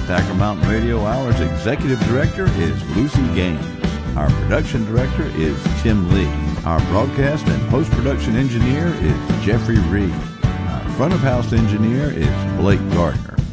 Packer Mountain Radio Hour's Executive Director is Lucy Gaines. Our Production Director is Tim Lee. Our Broadcast and Post-Production Engineer is Jeffrey Reed. Our Front of House Engineer is Blake Gardner.